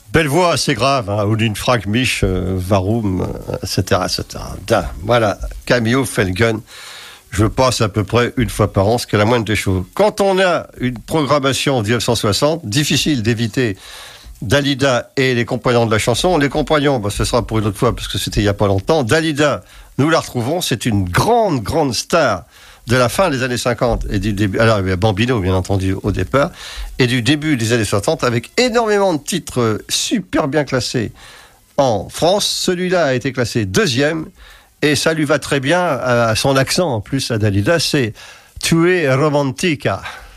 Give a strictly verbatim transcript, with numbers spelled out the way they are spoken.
Belle voix, c'est grave, hein, Odin Frank, Mich, euh, Varum, euh, et cetera, et cetera. Da, voilà, Cameo, Felgen. Je passe à peu près une fois par an, ce qui est la moindre des choses. Quand on a une programmation en dix-neuf cent soixante, difficile d'éviter Dalida et les compagnons de la chanson. Les compagnons, bah, ce sera pour une autre fois, parce que c'était il n'y a pas longtemps. Dalida, nous la retrouvons, c'est une grande, grande star de la fin des années cinquante et du début. Alors, il y a Bambino, bien entendu, au départ, et du début des années soixante, avec énormément de titres super bien classés en France. Celui-là a été classé deuxième, et ça lui va très bien à son accent, en plus, à Dalida, c'est Tu es romantica.